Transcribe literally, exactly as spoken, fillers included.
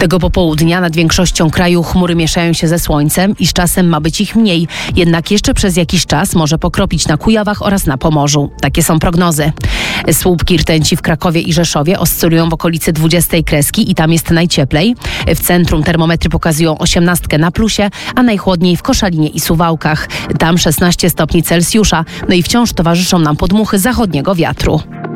Tego popołudnia nad większością kraju chmury mieszają się ze słońcem i z czasem ma być ich mniej. Jednak jeszcze przez jakiś czas może pokropić na Kujawach oraz na Pomorzu. Takie są prognozy. Słupki rtęci w Krakowie i Rzeszowie oscylują w okolicy dwudziestej kreski i tam jest najcieplej. W centrum termometry pokazują osiemnastkę na plusie, a najchłodniej w Koszalinie i Suwałkach. Tam szesnaście stopni Celsjusza. No i wciąż towarzyszą nam podmuchy zachodniego wiatru.